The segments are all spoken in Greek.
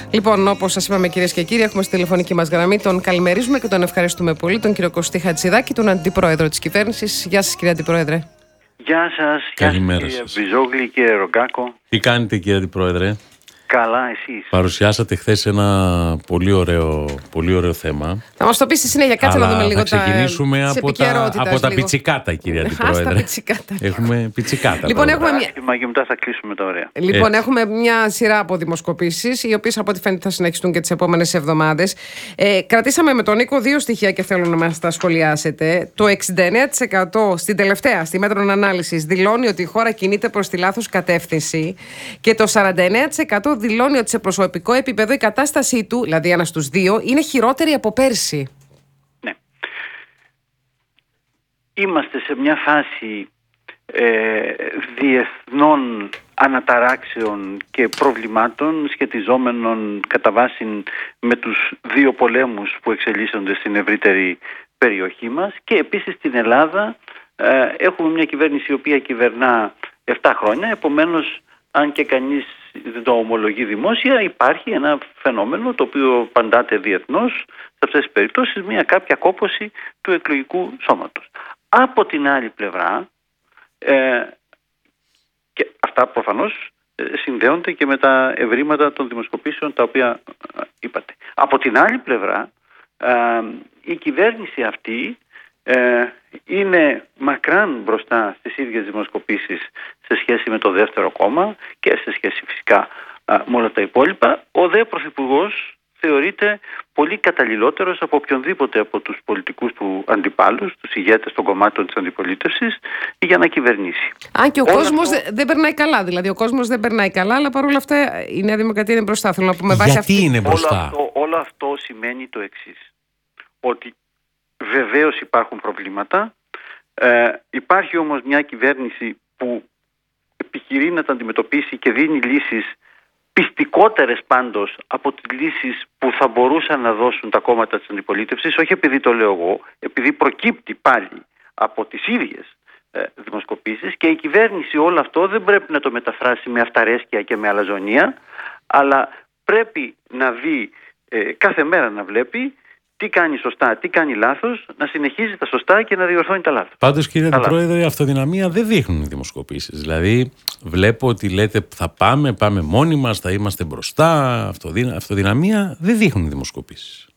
Λοιπόν, όπως σας είπαμε, κυρίες και κύριοι, έχουμε στη τηλεφωνική μας γραμμή τον καλημερίζουμε και τον ευχαριστούμε πολύ, τον κύριο Κωστή Χατζηδάκη, τον Αντιπρόεδρο της Κυβέρνησης. Γεια σας, κύριε Αντιπρόεδρε. Γεια σας, καλημέρα κύριε σας. Μπιζόγλη, κύριε Ρογκάκο. Τι κάνετε, κύριε Αντιπρόεδρε? Καλά, εσείς? Παρουσιάσατε χθες ένα πολύ ωραίο θέμα. Θα μας το πει στη συνέχεια, κάτσε να δούμε λίγο θα ξεκινήσουμε από τα πιτσικάτα, κύριε Αντιπρόεδρε. πιτσικάτα. Έχουμε πιτσικάτα. Λοιπόν, τώρα. Και μετά θα κλείσουμε τα ωραία. Λοιπόν, έχουμε μια σειρά από δημοσκοπήσεις, οι οποίες από ό,τι φαίνεται θα συνεχιστούν και τις επόμενες εβδομάδες. Κρατήσαμε με τον Νίκο δύο στοιχεία και θέλω να μας τα σχολιάσετε. Το 69% στη μέτρων ανάλυσης δηλώνει ότι η χώρα κινείται προς τη λάθος κατεύθυνση και το 49% δηλώνει ότι σε προσωπικό επίπεδο η κατάστασή του, δηλαδή ένας στους δύο, είναι χειρότερη από πέρσι. Ναι. Είμαστε σε μια φάση διεθνών αναταράξεων και προβλημάτων σχετιζόμενων κατά βάση με τους δύο πολέμους που εξελίσσονται στην ευρύτερη περιοχή μας, και επίσης στην Ελλάδα έχουμε μια κυβέρνηση η οποία κυβερνά 7 χρόνια, επομένως αν και κανείς δεν το ομολογεί δημόσια, υπάρχει ένα φαινόμενο το οποίο παντάται διεθνώς σε αυτές τις περιπτώσεις, μια κάποια κόπωση του εκλογικού σώματος. Από την άλλη πλευρά, και αυτά προφανώς συνδέονται και με τα ευρήματα των δημοσκοπήσεων τα οποία είπατε. Από την άλλη πλευρά, η κυβέρνηση αυτή είναι μακράν μπροστά στις ίδιες δημοσκοπήσεις σε σχέση με το δεύτερο κόμμα και σε σχέση φυσικά με όλα τα υπόλοιπα. Ο δε Πρωθυπουργός θεωρείται πολύ καταλληλότερος από οποιονδήποτε από τους πολιτικούς του αντιπάλους, τους ηγέτες των κομμάτων της αντιπολίτευσης, για να κυβερνήσει. Αν και ο κόσμος δεν περνάει καλά, δηλαδή ο κόσμος δεν περνάει καλά, αλλά παρόλα αυτά η Νέα Δημοκρατία είναι μπροστά. Θέλω να πούμε, γιατί είναι μπροστά? Όλο αυτό σημαίνει το εξής, ότι βεβαίως υπάρχουν προβλήματα, υπάρχει όμως μια κυβέρνηση που επιχειρεί να τα αντιμετωπίσει και δίνει λύσεις πιστικότερες πάντως από τις λύσεις που θα μπορούσαν να δώσουν τα κόμματα της αντιπολίτευσης, όχι επειδή το λέω εγώ, επειδή προκύπτει πάλι από τις ίδιες δημοσκοπήσεις, και η κυβέρνηση όλο αυτό δεν πρέπει να το μεταφράσει με αυταρέσκεια και με αλαζονία, αλλά πρέπει να δει κάθε μέρα, να βλέπει τι κάνει σωστά, τι κάνει λάθος, να συνεχίζει τα σωστά και να διορθώνει τα λάθη. Πάντως, κύριε Αντιπρόεδρε, αυτοδυναμία δεν δείχνουν οι δημοσκοπήσεις. Δηλαδή, βλέπω ότι λέτε θα πάμε μόνοι μας, θα είμαστε μπροστά. Αυτοδυναμία δεν δείχνουν οι δημοσκοπήσεις.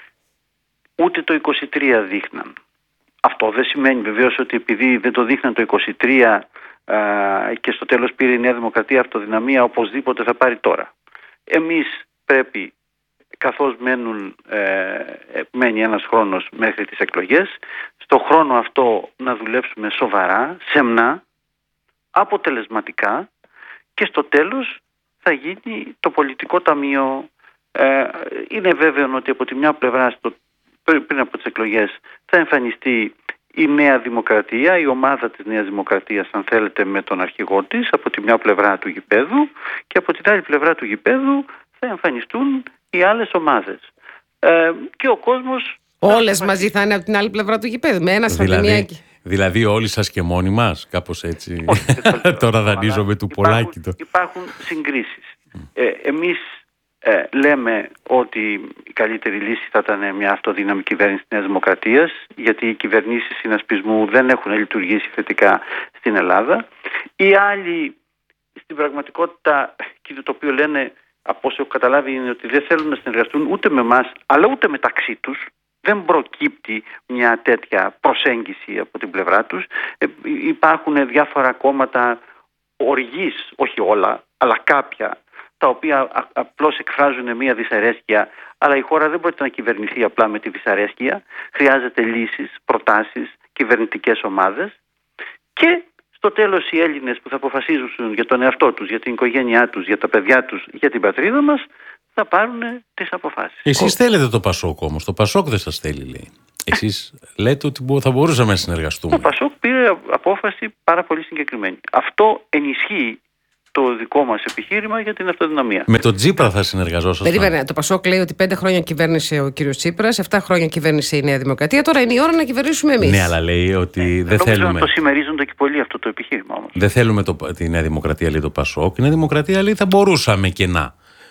Ούτε το 23 δείχναν. Αυτό δεν σημαίνει βεβαίως ότι επειδή δεν το δείχναν το 23 και στο τέλος πήρε η Νέα Δημοκρατία αυτοδυναμία, οπωσδήποτε θα πάρει τώρα. Εμείς πρέπει, καθώς μένει ένας χρόνος μέχρι τις εκλογές, στο χρόνο αυτό να δουλέψουμε σοβαρά, σεμνά, αποτελεσματικά, και στο τέλος θα γίνει το πολιτικό ταμείο. Είναι βέβαιο ότι από τη μια πλευρά πριν από τις εκλογές θα εμφανιστεί η Νέα Δημοκρατία, η ομάδα της Νέας Δημοκρατίας, αν θέλετε, με τον αρχηγό της, από τη μια πλευρά του γηπέδου, και από την άλλη πλευρά του γηπέδου θα εμφανιστούν οι άλλες ομάδες. Και ο κόσμος... Όλες μαζί θα είναι από την άλλη πλευρά του γηπέδου, με ένα σφαντινιάκι. Δηλαδή όλοι σας και μόνοι μας, κάπως έτσι. Τώρα δανείζομαι του Πολάκη. Υπάρχουν συγκρίσεις. Εμείς λέμε ότι η καλύτερη λύση θα ήταν μια αυτοδύναμη κυβέρνηση της Νέας Δημοκρατίας, γιατί οι κυβερνήσεις συνασπισμού δεν έχουν λειτουργήσει θετικά στην Ελλάδα. Οι άλλοι στην πραγματικότητα, και το οποίο λένε, από όσο έχω καταλάβει, είναι ότι δεν θέλουν να συνεργαστούν ούτε με εμάς αλλά ούτε μεταξύ τους. Δεν προκύπτει μια τέτοια προσέγγιση από την πλευρά τους. Υπάρχουν διάφορα κόμματα οργής, όχι όλα, αλλά κάποια, τα οποία απλώς εκφράζουν μια δυσαρέσκεια, αλλά η χώρα δεν μπορεί να κυβερνηθεί απλά με τη δυσαρέσκεια. Χρειάζεται λύσεις, προτάσεις, κυβερνητικές ομάδες, και στο τέλος οι Έλληνες που θα αποφασίζουν για τον εαυτό τους, για την οικογένειά τους, για τα παιδιά τους, για την πατρίδα μας, θα πάρουν τις αποφάσεις. Εσείς θέλετε το Πασόκ όμως. Το Πασόκ δεν σας θέλει, λέει. Εσείς λέτε ότι θα μπορούσαμε να συνεργαστούμε. Το Πασόκ πήρε απόφαση πάρα πολύ συγκεκριμένη. Αυτό ενισχύει το δικό μας επιχείρημα για την αυτοδυναμία. Με τον Τσίπρα θα συνεργαζόσασταν? Περίμενε. Το Πασόκ λέει ότι 5 χρόνια κυβέρνησε ο κύριος Τσίπρας, 7 χρόνια κυβέρνησε η Νέα Δημοκρατία. Τώρα είναι η ώρα να κυβερνήσουμε εμείς. Ναι, αλλά λέει ότι δεν θέλουμε. Νομίζω να το συμμερίζονται και πολύ αυτό το επιχείρημα όμως. Δεν θέλουμε τη Νέα Δημοκρατία, λέει το Πασόκ. Η Νέα Δημοκρατία λέει θα μπορούσαμε και να.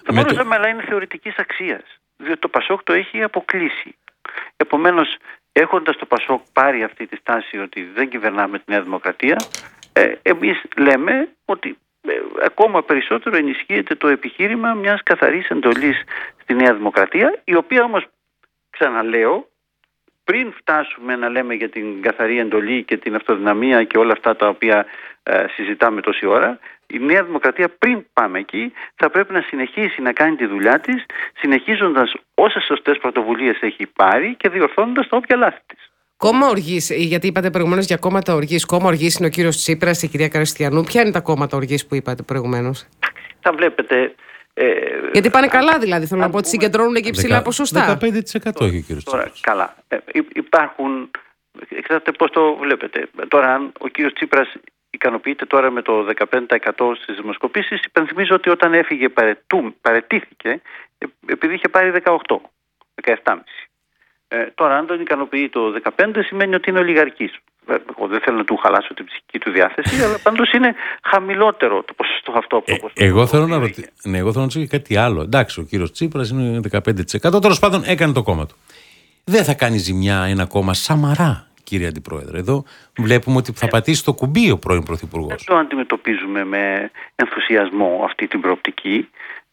Θα μπορούσαμε, αλλά είναι θεωρητικής αξίας. Διότι το ΠΑΣΟΚ το έχει αποκλείσει. Επομένως, έχοντας το ΠΑΣΟΚ πάρει αυτή τη στάση ότι δεν κυβερνάμε τη Νέα Δημοκρατία, εμείς λέμε ότι ακόμα περισσότερο ενισχύεται το επιχείρημα μιας καθαρής εντολής στη Νέα Δημοκρατία, η οποία όμως, ξαναλέω, πριν φτάσουμε να λέμε για την καθαρή εντολή και την αυτοδυναμία και όλα αυτά τα οποία συζητάμε τόση ώρα, η Νέα Δημοκρατία πριν πάμε εκεί θα πρέπει να συνεχίσει να κάνει τη δουλειά της, συνεχίζοντας όσες σωστές πρωτοβουλίες έχει πάρει και διορθώνοντας τα όποια λάθη της. Κόμμα οργής, γιατί είπατε προηγουμένως για κόμματα οργής. Κόμμα οργής είναι ο κύριος Τσίπρας, η κυρία Καριστιανού. Ποια είναι τα κόμματα οργής που είπατε προηγουμένως? Θα βλέπετε. Γιατί πάνε καλά, δηλαδή. Θέλω να πω ότι συγκεντρώνουν εκεί ψηλά ποσοστά. 15% έχει ο κύριος Τσίπρας. Καλά. Υπάρχουν. Εξαρτάται πώς το βλέπετε. Τώρα, αν ο κύριος Τσίπρας ικανοποιείται τώρα με το 15% στις δημοσκοπήσεις, υπενθυμίζω ότι όταν έφυγε παρετήθηκε επειδή είχε πάρει 17,5%. Τώρα, αν τον ικανοποιεί το 15%, σημαίνει ότι είναι ολιγαρκής. Εγώ δεν θέλω να του χαλάσω την ψυχική του διάθεση, αλλά πάντως είναι χαμηλότερο το ποσοστό αυτό από το ποσοστό. Εγώ θέλω να ρωτήσω κάτι άλλο. Εντάξει, ο κύριος Τσίπρας είναι 15%. Τέλος πάντων, έκανε το κόμμα του. Δεν θα κάνει ζημιά ένα κόμμα Σαμαρά, κύριε Αντιπρόεδρε? Εδώ βλέπουμε ότι θα πατήσει το κουμπί ο πρώην Πρωθυπουργός. Δεν το αντιμετωπίζουμε με ενθουσιασμό αυτή την προοπτική.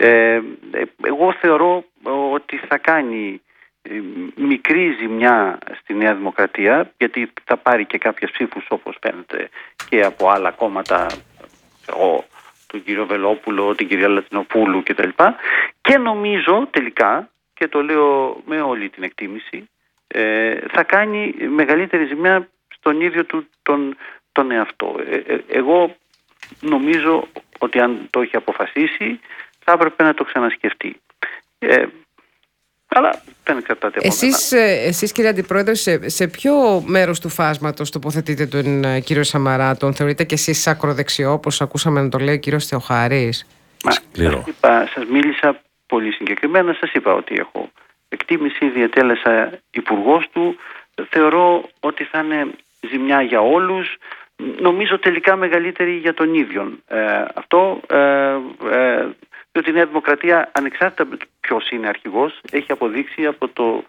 Εγώ θεωρώ ότι θα κάνει μικρή ζημιά στη Νέα Δημοκρατία, γιατί θα πάρει και κάποιες ψήφους, όπως φαίνεται, και από άλλα κόμματα, τον κύριο Βελόπουλο, την κυρία Λατινοπούλου κτλ. Και νομίζω τελικά, και το λέω με όλη την εκτίμηση, θα κάνει μεγαλύτερη ζημιά στον ίδιο του τον εαυτό. Εγώ νομίζω ότι αν το έχει αποφασίσει θα έπρεπε να το ξανασκεφτεί. Αλλά δεν εξαρτάται από εσείς κύριε Αντιπρόεδρε, σε ποιο μέρος του φάσματος τοποθετείτε τον κύριο Σαμαρά? Τον θεωρείτε και εσείς ακροδεξιό, όπως ακούσαμε να το λέει ο κύριος Θεοχάρης? Σας μίλησα πολύ συγκεκριμένα. Σας είπα ότι έχω εκτίμηση, διατέλεσα υπουργός του. Θεωρώ ότι θα είναι ζημιά για όλους. Νομίζω τελικά μεγαλύτερη για τον ίδιον. Αυτό διότι η Νέα Δημοκρατία, ανεξάρτητα με ποιος είναι αρχηγός, έχει αποδείξει από το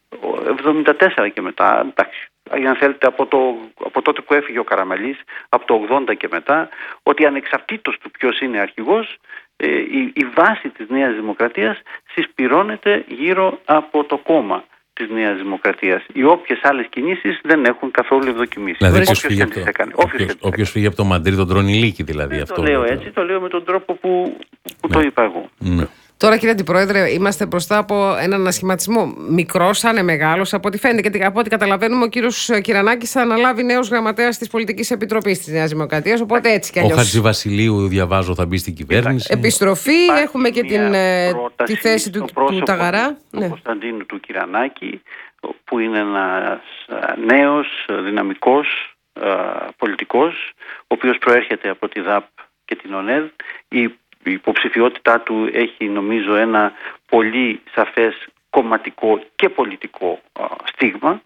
1974 και μετά, εντάξει, αν θέλετε από τότε που έφυγε ο Καραμανλής, από το 80 και μετά, ότι ανεξαρτήτως του ποιος είναι αρχηγός, η βάση της Νέας Δημοκρατίας συσπυρώνεται γύρω από το κόμμα της Νέας Δημοκρατίας. Οι όποιες άλλες κινήσεις δεν έχουν καθόλου ευδοκιμήσει. Δηλαδή όποιος φύγει από το Μαντρί τον τρώνει λύκη, δηλαδή. Αυτό το λέω έτσι, το λέω με τον τρόπο που το είπα εγώ. Ναι. Τώρα, κύριε Αντιπρόεδρε, είμαστε μπροστά από έναν ανασχηματισμό. Μικρός, αν είναι μεγάλος, από ό,τι φαίνεται. Γιατί από ό,τι καταλαβαίνουμε, ο κύριος Κυρανάκης θα αναλάβει νέος γραμματέας της Πολιτικής Επιτροπής της Νέας Δημοκρατίας. Οπότε έτσι κι αλλιώς. Ο Χατζηβασιλείου, διαβάζω, θα μπει στην κυβέρνηση. Επιστροφή, έχουμε και τη θέση του Ταγαρά. Του Κωνσταντίνου του Κυρανάκη, που είναι ένας νέος, δυναμικός πολιτικός, ο οποίος προέρχεται από τη ΔΑΠ και την ΟΝΕΔ. Η υποψηφιότητά του έχει, νομίζω, ένα πολύ σαφές κομματικό και πολιτικό στίγμα,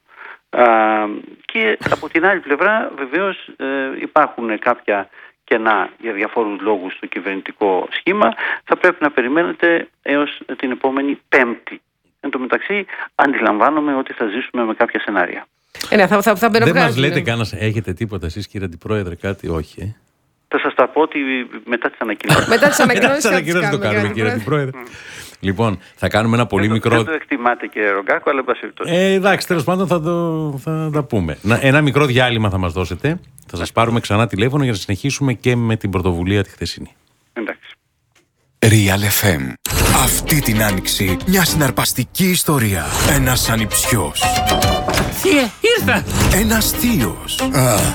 και από την άλλη πλευρά βεβαίως υπάρχουν κάποια κενά για διαφόρους λόγους στο κυβερνητικό σχήμα. Θα πρέπει να περιμένετε έως την επόμενη Πέμπτη. Εν τω μεταξύ αντιλαμβάνομαι ότι θα ζήσουμε με κάποια σενάρια. Δεν μας λέτε κανένα, έχετε τίποτα εσείς κύριε Αντιπρόεδρε, κάτι? Όχι. Θα σας τα πω ότι μετά τις ανακοινώσεις. Μετά τις ανακοινώσεις το κάνουμε, κύριε Αντιπρόεδρε. Λοιπόν, θα κάνουμε ένα πολύ μικρό. Δεν το εκτιμάτε, κύριε Ρογκάκο, αλλά εντάξει, τέλος πάντων θα τα πούμε. Ένα μικρό διάλειμμα θα μας δώσετε. Θα σας πάρουμε ξανά τηλέφωνο για να συνεχίσουμε και με την πρωτοβουλία τη χθεσινή. Εντάξει. Real FM. Αυτή την άνοιξη μια συναρπαστική ιστορία. Ένας ανιψιός. Ήρθα! Ένας θείος.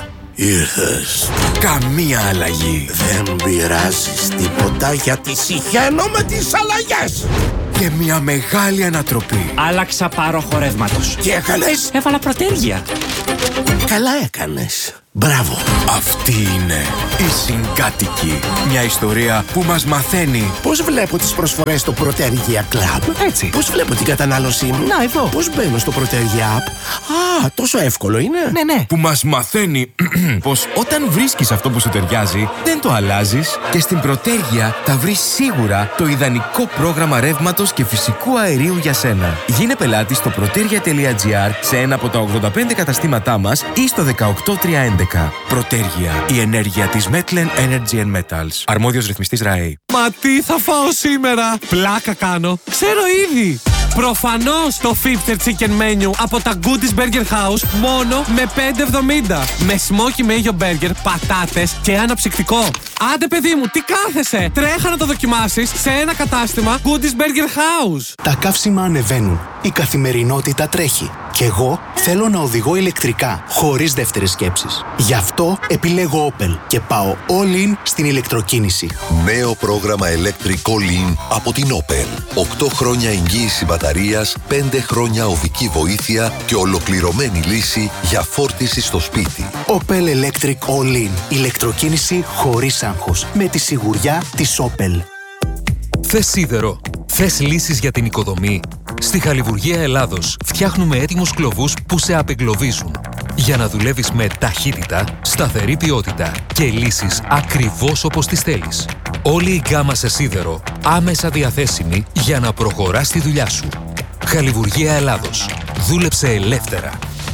Ήρθες. Καμία αλλαγή. Δεν πειράζεις τίποτα γιατί συχαίνω με τις αλλαγές. Και μια μεγάλη ανατροπή. Άλλαξα πάροχο ρεύματος. Τι έκανες? Έβαλα προτέργεια. Καλά έκανες. Μπράβο. Αυτή είναι η Συγκάτοικη. Μια ιστορία που μας μαθαίνει Πώς βλέπω τις προσφορές στο Protergia Club. έτσι. Πώς βλέπω την κατανάλωσή μου. Να, εδώ. Πώς μπαίνω στο Protergia App. Α, τόσο εύκολο είναι. Ναι. Που μας μαθαίνει πως όταν βρίσκεις αυτό που σου ταιριάζει, δεν το αλλάζεις και στην Protergia θα βρεις σίγουρα το ιδανικό πρόγραμμα ρεύματος και φυσικού αερίου για σένα. Γίνε πελάτη στο protergia.gr σε ένα από τα 85 καταστήματά μας ή στο 18311. Protergia, η ενέργεια της Metlen Energy and Metals. Αρμόδιος ρυθμιστής ΡΑΕ. Μα τι θα φάω σήμερα? Πλάκα κάνω. Ξέρω ήδη. Προφανώς το Fifter Chicken Menu από τα Goodies Burger House μόνο με 5,70. Με smoky mayo burger, πατάτες και αναψυκτικό. Άντε παιδί μου, τι κάθεσαι? Τρέχα να το δοκιμάσεις σε ένα κατάστημα Goodies Burger House. Τα καύσιμα ανεβαίνουν. Η καθημερινότητα τρέχει. Κι εγώ θέλω να οδηγώ ηλεκτρικά, χωρίς δεύτερες σκέψεις. Γι' αυτό επιλέγω Opel και πάω all in στην ηλεκτροκίνηση. Νέο πρόγραμμα Electric All In από την Opel. 8 χρόνια εγγύηση μπαταρίας, 5 χρόνια οδική βοήθεια και ολοκληρωμένη λύση για φόρτιση στο σπίτι. Opel Electric All In. Ηλεκτροκίνηση χωρίς άγχος. Με τη σιγουριά της Opel. Θες σίδερο? Θες λύσεις για την οικοδομή? Στη Χαλιβουργία Ελλάδος φτιάχνουμε έτοιμους κλωβούς που σε απεγκλωβίζουν. Για να δουλεύεις με ταχύτητα, σταθερή ποιότητα και λύσεις ακριβώς όπως τις θέλεις. Όλη η γκάμα σε σίδερο άμεσα διαθέσιμη για να προχωράς τη δουλειά σου. Χαλιβουργία Ελλάδος. Δούλεψε ελεύθερα.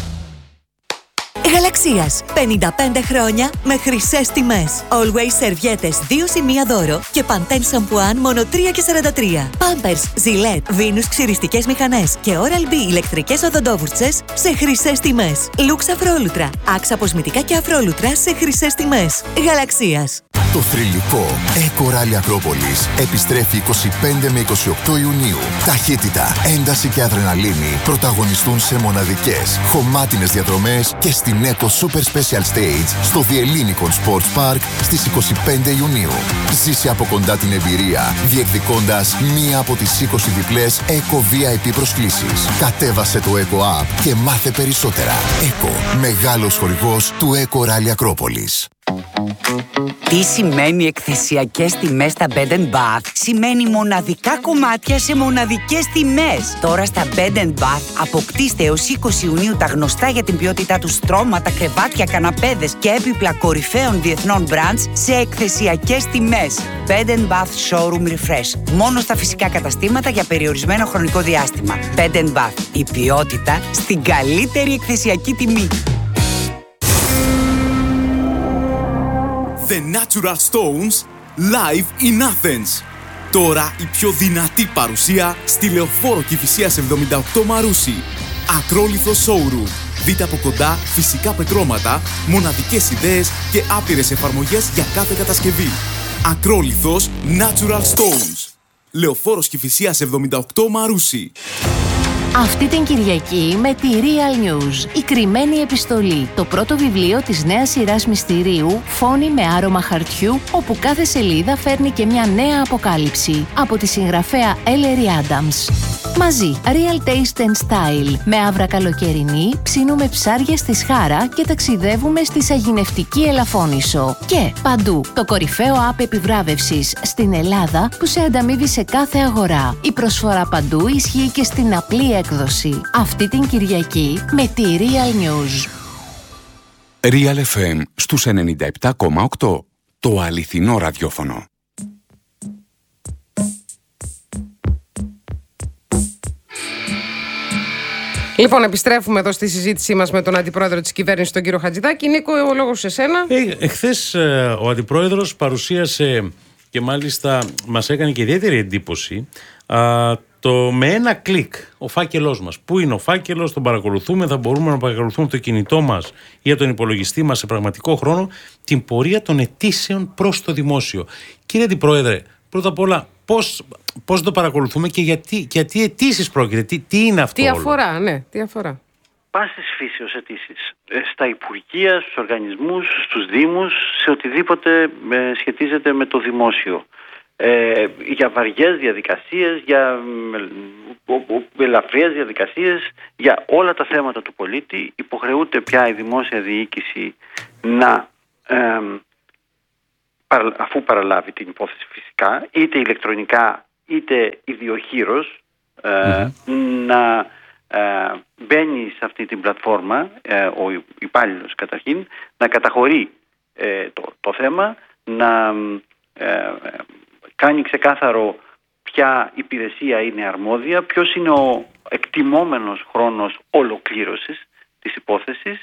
Γαλαξίας. 55 χρόνια με χρυσές τιμές. Always σερβιέτες 2 συν 1 δώρο και Pantene σαμπουάν μόνο 3,43. Pampers, Gillette, Venus ξυριστικές μηχανές και Oral-B ηλεκτρικές οδοντόβουρτσες σε χρυσές τιμές. Lux αφρόλουτρα, Axe αποσμητικά και αφρόλουτρα σε χρυσές τιμές. Γαλαξίας. Το θρυλικό Eco Rally Ακρόπολης επιστρέφει 25 με 28 Ιουνίου. Ταχύτητα, ένταση και αδρεναλίνη πρωταγωνιστούν σε μοναδικές, χωμάτινες διαδρομές και στην Eco Super Special Stage στο The Ellinikon Sports Park στις 25 Ιουνίου. Ζήσε από κοντά την εμπειρία, διεκδικώντας μία από τις 20 διπλές Eco VIP προσκλήσεις. Κατέβασε το Eco App και μάθε περισσότερα. Eco, μεγάλος χορηγός του Eco Rally Ακρόπολης. Τι σημαίνει εκθεσιακές τιμές στα Bed & Bath? Σημαίνει μοναδικά κομμάτια σε μοναδικές τιμές. Τώρα στα Bed & Bath αποκτήστε έως 20 Ιουνίου τα γνωστά για την ποιότητά του στρώματα, κρεβάτια, καναπέδες και έπιπλα κορυφαίων διεθνών brands σε εκθεσιακές τιμές. Bed & Bath Showroom Refresh. Μόνο στα φυσικά καταστήματα για περιορισμένο χρονικό διάστημα. Bed & Bath. Η ποιότητα στην καλύτερη εκθεσιακή τιμή. The Natural Stones live in Athens. Τώρα η πιο δυνατή παρουσία στη Λεωφόρο Κηφισίας 78 Μαρούσι. Ακρόλιθο showroom. Δείτε από κοντά φυσικά πετρώματα, μοναδικές ιδέες και άπειρες εφαρμογές για κάθε κατασκευή. Ακρόλιθος Natural Stones. Λεωφόρος Κηφισίας 78 Μαρούσι. Αυτή την Κυριακή με τη Real News, η κρυμμένη επιστολή, το πρώτο βιβλίο της νέας σειράς μυστηρίου «Φόνοι με άρωμα χαρτιού», όπου κάθε σελίδα φέρνει και μια νέα αποκάλυψη, από τη συγγραφέα Ellery Adams. Μαζί, Real Taste and Style, με άβρα καλοκαιρινή, ψήνουμε ψάρια στη Σχάρα και ταξιδεύουμε στη Σαγηνευτική Ελαφώνησο. Και παντού, το κορυφαίο app επιβράβευσης στην Ελλάδα που σε ανταμείβει σε κάθε αγορά. Η προσφορά παντού ισχύει και στην απλή έκδοση. Αυτή την Κυριακή με τη Real News. Real FM στους 97,8. Το αληθινό ραδιόφωνο. Λοιπόν, επιστρέφουμε εδώ στη συζήτησή μας με τον Αντιπρόεδρο της Κυβέρνησης, τον κύριο Χατζηδάκη. Νίκο, ο λόγος σε σένα. Εχθές ο Αντιπρόεδρος παρουσίασε και μάλιστα μας έκανε και ιδιαίτερη εντύπωση το με ένα κλικ ο φάκελός μας. Πού είναι ο φάκελος, τον παρακολουθούμε, θα μπορούμε να παρακολουθούμε από το κινητό μας ή από τον υπολογιστή μας σε πραγματικό χρόνο την πορεία των αιτήσεων προς το δημόσιο. Κύριε Αντιπρόεδρε, πρώτα απ' όλα, πώς το παρακολουθούμε και γιατί αιτήσεις πρόκειται, τι είναι αυτό? Τι αφορά, ναι, τι αφορά? Πάσης φύσεως αιτήσεις. Στα υπουργεία, στους οργανισμούς, στους δήμους, σε οτιδήποτε σχετίζεται με το δημόσιο. Για βαριές διαδικασίες, για ελαφριές διαδικασίες για όλα τα θέματα του πολίτη. Υποχρεούται πια η δημόσια διοίκηση να, αφού παραλάβει την υπόθεση φυσικά, είτε ηλεκτρονικά είτε ιδιοχείρος, να μπαίνει σε αυτή την πλατφόρμα, ο υπάλληλος καταρχήν, να καταχωρεί το θέμα, να κάνει ξεκάθαρο ποια υπηρεσία είναι αρμόδια, ποιος είναι ο εκτιμόμενος χρόνος ολοκλήρωσης της υπόθεσης.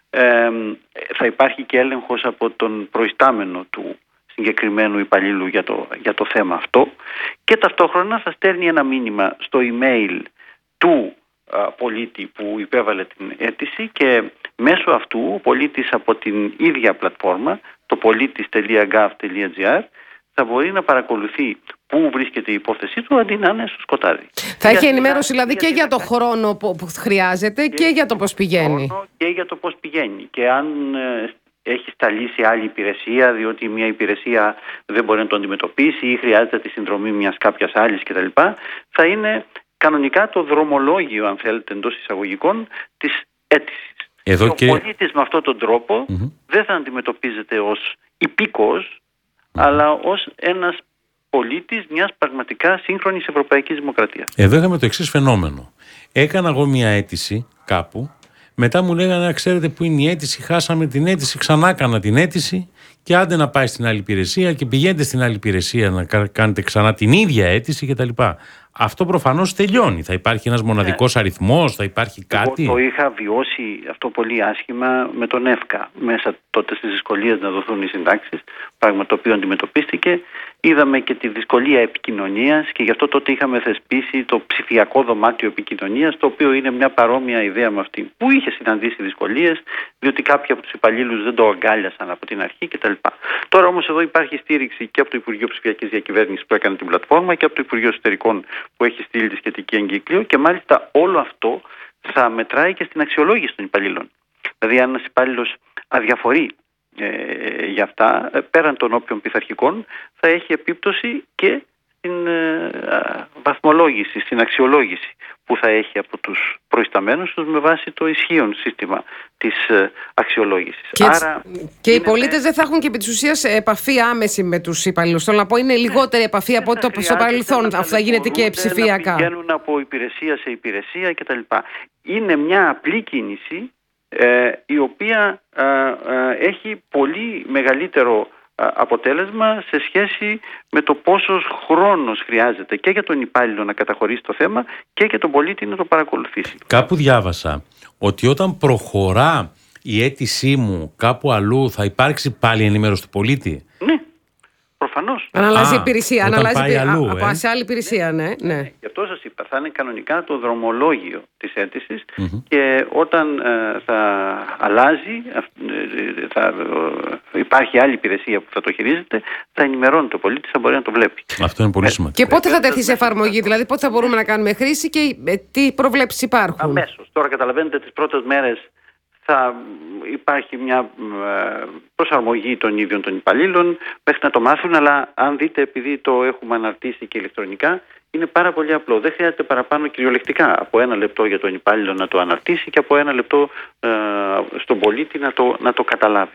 Θα υπάρχει και έλεγχος από τον προϊστάμενο του συγκεκριμένου υπαλλήλου για το θέμα αυτό, και ταυτόχρονα θα στέλνει ένα μήνυμα στο email του πολίτη που υπέβαλε την αίτηση, και μέσω αυτού ο πολίτης από την ίδια πλατφόρμα, το politis.gov.gr, θα μπορεί να παρακολουθεί πού βρίσκεται η υπόθεσή του, αντί να είναι στο σκοτάδι. Θα έχει ενημέρωση δηλαδή και για το χρόνο που χρειάζεται και για το πώς πηγαίνει. Και για το πώς πηγαίνει. Και αν έχει σταλεί σε άλλη υπηρεσία, διότι μια υπηρεσία δεν μπορεί να το αντιμετωπίσει ή χρειάζεται τη συνδρομή μιας κάποιας άλλης κτλ., θα είναι κανονικά το δρομολόγιο, αν θέλετε, εντός εισαγωγικών, της αίτησης. Ο πολίτης με αυτόν τον τρόπο δεν θα αντιμετωπίζεται ως υπήκοος, αλλά ως ένας πολίτης μιας πραγματικά σύγχρονης ευρωπαϊκής δημοκρατίας. Εδώ είχαμε το εξής φαινόμενο. Έκανα εγώ μια αίτηση κάπου, μετά μου λέγανε, ξέρετε που είναι η αίτηση, χάσαμε την αίτηση, ξανά έκανα την αίτηση και άντε να πάει στην άλλη υπηρεσία και πηγαίνετε στην άλλη υπηρεσία να κάνετε ξανά την ίδια αίτηση κτλ. Αυτό προφανώς τελειώνει. Θα υπάρχει ένας μοναδικός αριθμός, θα υπάρχει κάτι. Εγώ το είχα βιώσει αυτό πολύ άσχημα με τον ΕΦΚΑ. Μέσα τότε στις δυσκολίες να δοθούν οι συντάξεις, πράγμα το οποίο αντιμετωπίστηκε. Είδαμε και τη δυσκολία επικοινωνίας, και γι' αυτό τότε είχαμε θεσπίσει το ψηφιακό δωμάτιο επικοινωνίας, το οποίο είναι μια παρόμοια ιδέα με αυτή, που είχε συναντήσει δυσκολίες, διότι κάποιοι από τους υπαλλήλους δεν το αγκάλιασαν από την αρχή κτλ. Τώρα όμως εδώ υπάρχει στήριξη και από το Υπουργείο Ψηφιακής Διακυβέρνησης που έκανε την πλατφόρμα και από το Υπουργείο Εσωτερικών που έχει στείλει τη σχετική εγκύκλιο, και μάλιστα όλο αυτό θα μετράει και στην αξιολόγηση των υπαλλήλων. Δηλαδή, αν ένας υπάλληλος αδιαφορεί για αυτά, πέραν των όποιων πειθαρχικών, θα έχει επίπτωση και στην βαθμολόγηση, στην αξιολόγηση που θα έχει από τους προϊσταμένους τους με βάση το ισχύον σύστημα της αξιολόγησης. Και οι πολίτες δεν θα έχουν και επί της ουσίας επαφή άμεση με τους υπαλλήλους. Θέλω να πω, είναι λιγότερη επαφή από ό,τι στο παρελθόν. Αυτό θα γίνεται και ψηφιακά. Να πηγαίνουν από υπηρεσία σε υπηρεσία κτλ. Είναι μια απλή κίνηση, η οποία έχει πολύ μεγαλύτερο αποτέλεσμα σε σχέση με το πόσος χρόνος χρειάζεται και για τον υπάλληλο να καταχωρήσει το θέμα και για τον πολίτη να το παρακολουθήσει. Κάπου διάβασα ότι όταν προχωρά η αίτησή μου κάπου αλλού θα υπάρξει πάλι ενημέρωση του πολίτη. Ναι, προφανώς. Αν αλλάζει υπηρεσία, αλλού, από σε άλλη υπηρεσία, ναι. Γι' αυτό σας είπα, θα είναι κανονικά το δρομολόγιο της αίτησης, και όταν θα αλλάζει, θα υπάρχει άλλη υπηρεσία που θα το χειρίζεται, θα ενημερώνει το πολίτη, θα μπορεί να το βλέπει. Αυτό είναι πολύ σημαντικό. Και πότε θα τεθεί σε εφαρμογή, δηλαδή πότε θα μπορούμε να κάνουμε χρήση και τι προβλέψεις υπάρχουν? Αμέσως. Τώρα καταλαβαίνετε, τις πρώτες μέρες θα υπάρχει μια προσαρμογή των ίδιων των υπαλλήλων μέχρι να το μάθουν, αλλά αν δείτε, επειδή το έχουμε αναρτήσει και ηλεκτρονικά, είναι πάρα πολύ απλό. Δεν χρειάζεται παραπάνω κυριολεκτικά από 1 λεπτό για τον υπάλληλο να το αναρτήσει και από 1 λεπτό στον πολίτη να το καταλάβει.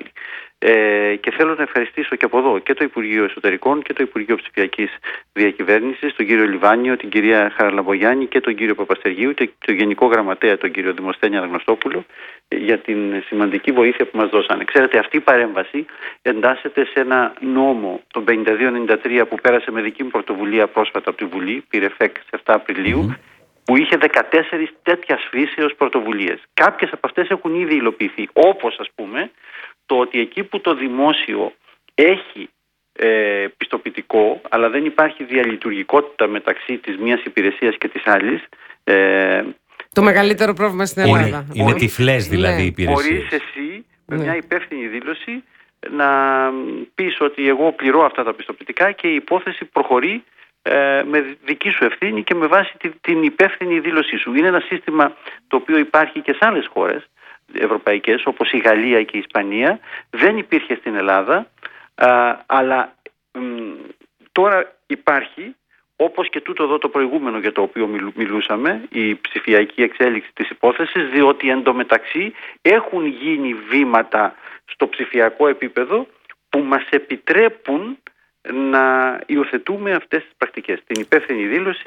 Και θέλω να ευχαριστήσω και από εδώ και το Υπουργείο Εσωτερικών και το Υπουργείο Ψηφιακής Διακυβέρνησης, τον κύριο Λιβάνιο, την κυρία Χαραλαμπογιάννη και τον κύριο Παπαστεργίου, τον Γενικό Γραμματέα, τον κύριο Δημοσθένη Αναγνωστόπουλο, για την σημαντική βοήθεια που μας δώσανε. Ξέρετε, αυτή η παρέμβαση εντάσσεται σε ένα νόμο, τον 5293, που πέρασε με δική μου πρωτοβουλία πρόσφατα από τη Βουλή, πήρε ΦΕΚ σε 7 Απριλίου, που είχε 14 τέτοιας φύσεως πρωτοβουλίες. Κάποιες από αυτές έχουν ήδη υλοποιηθεί, όπως ας πούμε το ότι εκεί που το δημόσιο έχει πιστοποιητικό, αλλά δεν υπάρχει διαλειτουργικότητα μεταξύ της μίας υπηρεσίας και της άλλης. Το μεγαλύτερο πρόβλημα στην Ελλάδα. Είναι τυφλές δηλαδή οι υπηρεσίες. Μπορείς εσύ με μια υπεύθυνη δήλωση να πεις ότι εγώ πληρώ αυτά τα πιστοποιητικά και η υπόθεση προχωρεί με δική σου ευθύνη και με βάση την υπεύθυνη δήλωσή σου. Είναι ένα σύστημα το οποίο υπάρχει και σε άλλες χώρες ευρωπαϊκές, όπως η Γαλλία και η Ισπανία. Δεν υπήρχε στην Ελλάδα, αλλά τώρα υπάρχει, όπως και τούτο εδώ το προηγούμενο για το οποίο μιλούσαμε, η ψηφιακή εξέλιξη της υπόθεσης, διότι εντωμεταξύ έχουν γίνει βήματα στο ψηφιακό επίπεδο που μας επιτρέπουν να υιοθετούμε αυτές τις πρακτικές. Την υπεύθυνη δήλωση,